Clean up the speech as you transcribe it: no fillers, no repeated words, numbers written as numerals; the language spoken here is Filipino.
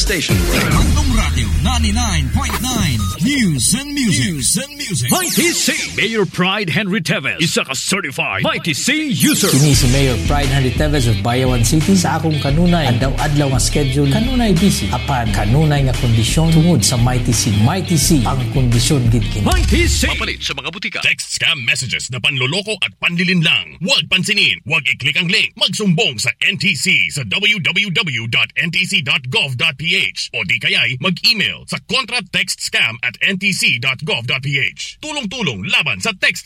station where Bandung Radio 99.9 News and Music. Mighty C. Mayor Pride Henry Teves, isa ka certified Mighty C user. Kini si Mayor Pride Henry Teves of Bayawan City. Sa akong kanunay, adlaw-adlaw nga schedule, kanunay busy. Apan, kanunay nga kondisyon tungod sa Mighty C. Mighty C, ang kondisyon gid kini. Mighty C. mapalit sa mga butika. Text scam messages na panloloko at panlilin lang. Huwag pansinin, huwag i-click ang link. Magsumbong sa NTC sa www.ntc.gov.ph o di kaya'y mag-email sa contratextscam@ntc.gov.ph. Tulong-tulong laban sa text